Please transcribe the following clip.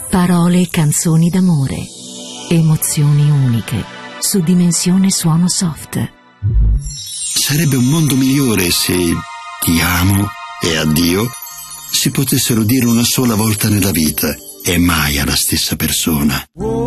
Parole e canzoni d'amore. Emozioni uniche su Dimensione Suono Soft. Sarebbe un mondo migliore se ti amo e addio si potessero dire una sola volta nella vita e mai alla stessa persona.